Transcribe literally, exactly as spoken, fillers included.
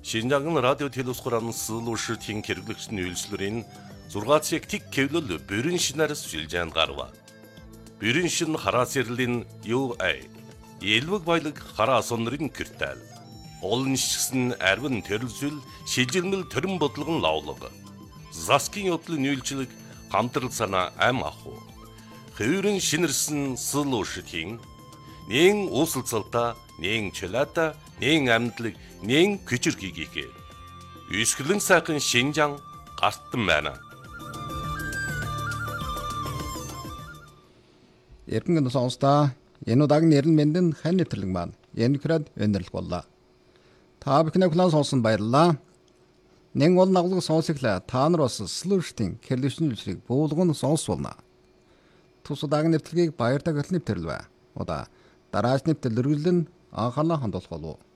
Шинжаан радио телевиз хурааны суулуушртын хэрэглэгчдийн үйлчлэрийн зургаан цаг тэг кевлэл бүрэн шинарс шилжээнд гарва. Бүрэн шин хараас ирлийн ю эй элвэг баялаг хараа сонрын киртэл. Олон шигсэн арвин төрөлсөл шилжилмэл төрөн бодлогон лавлага. Заскин явдлын үйлчлэг хамтрал санаа ам аху. Хөврөн шинэрсэн суулуушртын нэн уусалцалта, нэн чөлөөта, нэн амьдлаг, нэн күчирхийгээ. Үсгэлэн сайхан Шинжаан гартан байна. Эрдэнэ сонсдоо энэ удаагийн нэрн мэндэн хэн нэвтрэлэг маань энэ хүрээд өндөрлөх боллоо. Та бүхний класс сонсон баярлалаа. Нэн бол наглагын сонсоглоо та нар бас слуштын хэлвшин үйлчлэг буулгын сонсволно. Тус удаагийн нэвтрэлгийг баяртай хэлнэ нэвтрэлвэ. Удаа дараач нэвтрэл өргөлн анхаалаа хандуулах болов.